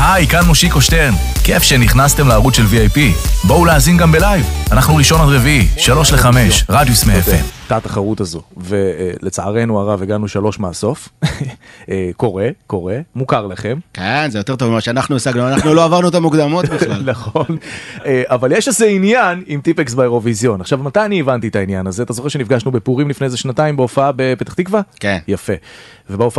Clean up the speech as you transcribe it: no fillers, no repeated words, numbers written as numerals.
היי, כאן מושיקו שטרן. כיף שנכנסתם לערוץ של VIP. בואו להאזין גם בלייב. אנחנו ראשון עד רביעי, 3-5, רדיוס מ-FM. הייתה התחרות הזו, ולצערנו הרב הגענו 3 מהסוף. קורה, מוכר לכם. כן, זה יותר טוב ממה שאנחנו השגנו, אנחנו לא עברנו את המוקדמות בכלל. נכון, אבל יש איזה עניין עם טיפקס באירוויזיון. עכשיו, מתי אני הבנתי את העניין הזה? אתה זוכר שנפגשנו בפורים לפני איזה 2 בהופעה בפתח תקווה? כן. יפה. ובהופעה